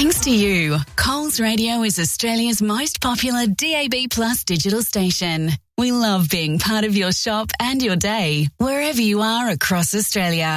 Thanks to you, Coles Radio is Australia's most popular DAB+ digital station. We love being part of your shop and your day, wherever you are across Australia.